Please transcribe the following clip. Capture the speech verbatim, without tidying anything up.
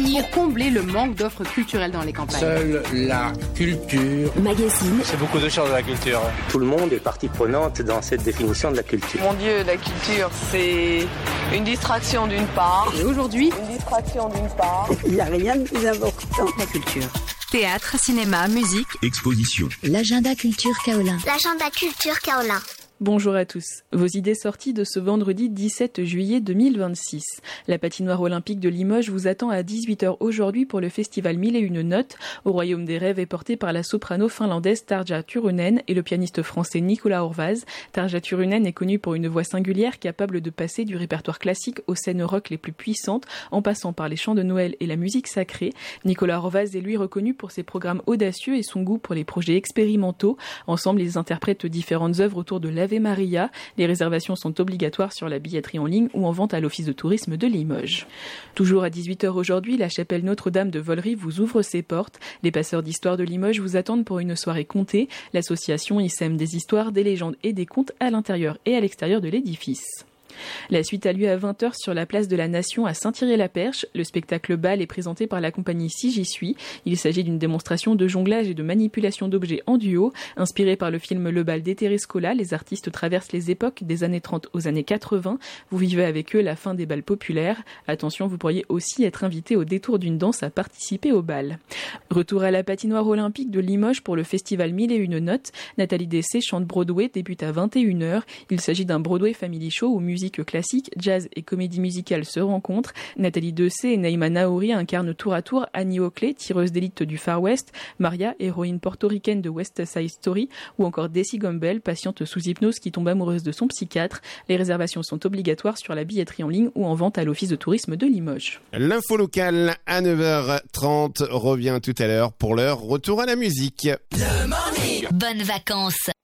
venir combler le manque d'offres culturelles dans les campagnes. Seule la culture. Magazine. C'est beaucoup de choses de la culture. Tout le monde est partie prenante dans cette définition de la culture. Mon Dieu, la culture, c'est une distraction d'une part. Et aujourd'hui, une distraction d'une part. Il n'y a rien de plus important que la culture. Théâtre, cinéma, musique, exposition. L'agenda culture Kaolin. L'agenda culture Kaolin. Bonjour à tous. Vos idées sorties de ce vendredi dix-sept juillet deux mille vingt-six. La patinoire olympique de Limoges vous attend à dix-huit heures aujourd'hui pour le festival Mille et une notes au Royaume des rêves et porté par la soprano finlandaise Tarja Turunen et le pianiste français Nicolas Horvaz. Tarja Turunen est connue pour une voix singulière capable de passer du répertoire classique aux scènes rock les plus puissantes en passant par les chants de Noël et la musique sacrée. Nicolas Horvaz est lui reconnu pour ses programmes audacieux et son goût pour les projets expérimentaux. Ensemble, ils interprètent différentes œuvres autour de la Ave Maria. Les réservations sont obligatoires sur la billetterie en ligne ou en vente à l'office de tourisme de Limoges. Toujours à dix-huit heures aujourd'hui, la chapelle Notre-Dame de Vollery vous ouvre ses portes. Les passeurs d'histoire de Limoges vous attendent pour une soirée contée. L'association y sème des histoires, des légendes et des contes à l'intérieur et à l'extérieur de l'édifice. La suite a lieu à vingt heures sur la place de la Nation à Saint-Thierry-la-Perche. Le spectacle Bal est présenté par la compagnie Si J'y suis. Il s'agit d'une démonstration de jonglage et de manipulation d'objets en duo. Inspiré par le film Le Bal d'Etere Scola, les artistes traversent les époques des années trente aux années quatre-vingts. Vous vivez avec eux la fin des bals populaires. Attention, vous pourriez aussi être invité au détour d'une danse à participer au bal. Retour à la patinoire olympique de Limoges pour le festival Mille et une notes. Nathalie Dessay chante Broadway, débute à vingt et une heures. Il s'agit d'un Broadway Family Show où musique classique, jazz et comédie musicale se rencontrent. Nathalie Dessay et Naïma Naouri incarnent tour à tour Annie Oakley, tireuse d'élite du Far West, Maria, héroïne portoricaine de West Side Story, ou encore Desi Gumbel, patiente sous hypnose qui tombe amoureuse de son psychiatre. Les réservations sont obligatoires sur la billetterie en ligne ou en vente à l'office de tourisme de Limoges. L'info locale à neuf heures trente revient tout à l'heure pour l'heure retour à la musique. le morning. Bonnes vacances.